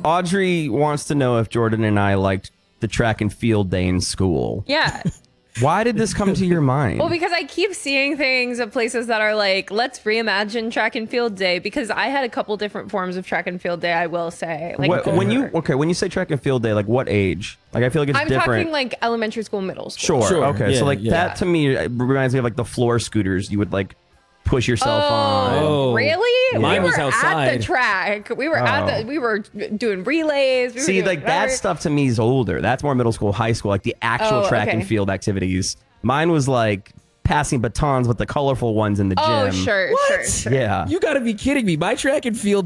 Audrey wants to know if Jordan and I liked the track and field day in school. Yeah. Why did this come to your mind? Well, because I keep seeing things of places that are like, let's reimagine track and field day. Because I had a couple different forms of track and field day, I will say. Like when you say track and field day, like what age? Like I feel like it's different. I'm talking like elementary school, middle school. Sure. Okay. Yeah, so like that to me reminds me of like the floor scooters you would like push yourself on. Oh, really? Mine we was were outside. at the track. We were we were doing relays. We were See, doing like that whatever. stuff to me is older. That's more middle school, high school, like the actual track and field activities. Mine was like passing batons with the colorful ones in the gym. Oh, sure. What? Sure. Yeah. You got to be kidding me. My track and field